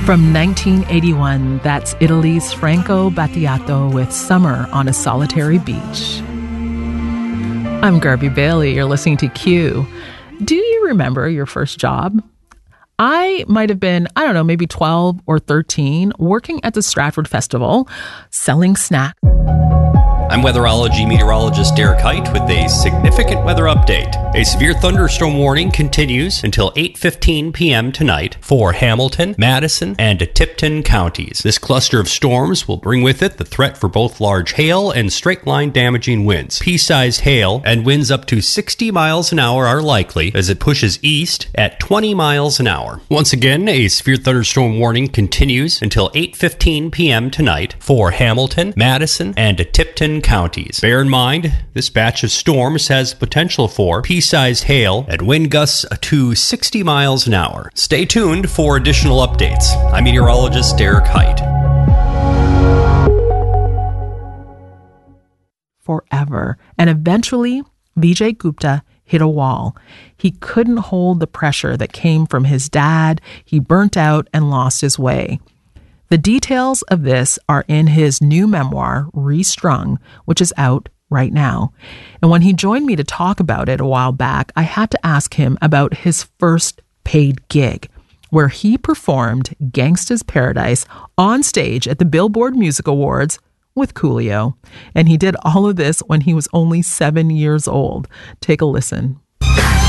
From 1981, that's Italy's Franco Battiato with Summer on a Solitary Beach. I'm Garby Bailey. You're listening to Q. Do you remember your first job? I might have been, maybe 12 or 13, working at the Stratford Festival, selling snacks. I'm weatherology meteorologist Derek Height with a significant weather update. A severe thunderstorm warning continues until 8:15 p.m. tonight for Hamilton, Madison, and Tipton counties. This cluster of storms will bring with it the threat for both large hail and straight-line damaging winds. Pea-sized hail and winds up to 60 miles an hour are likely as it pushes east at 20 miles an hour. Once again, a severe thunderstorm warning continues until 8:15 p.m. tonight for Hamilton, Madison, and Tipton counties. Bear in mind, this batch of storms has potential for pea-sized hail and wind gusts to 60 miles an hour. Stay tuned for additional updates. I'm meteorologist Derek Height. Forever. And eventually, Vijay Gupta hit a wall. He couldn't hold the pressure that came from his dad. He burnt out and lost his way. The details of this are in his new memoir, Restrung, which is out right now. And when he joined me to talk about it a while back, I had to ask him about his first paid gig, where he performed Gangsta's Paradise on stage at the Billboard Music Awards with Coolio. And he did all of this when he was only 7 years old. Take a listen.